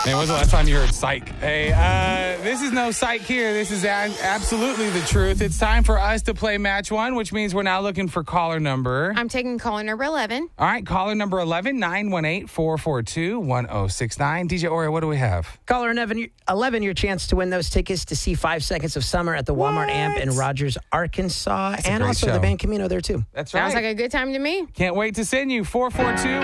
Man, when's the last time you heard psych? Hey, this is no psych here. This is absolutely the truth. It's time for us to play match one, which means we're now looking for caller number. I'm taking caller number 11. All right, caller number 11, 918-442-1069. DJ Oreo, what do we have? Caller 11, your chance to win those tickets to see 5 Seconds of Summer at the Walmart Amp in Rogers, Arkansas. That's a and great also show. the band Camino there, too. That's right. Sounds like a good time to me. Can't wait to send you 442